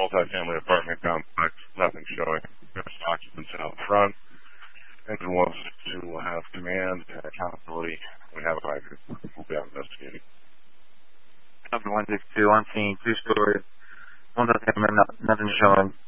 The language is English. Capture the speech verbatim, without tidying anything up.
multifamily apartment complex, nothing showing. There's occupants out front. Engine one six two will have command and accountability. We have a driver. We'll be out investigating. Number one six two on scene, two stories. One doesn't have nothing showing.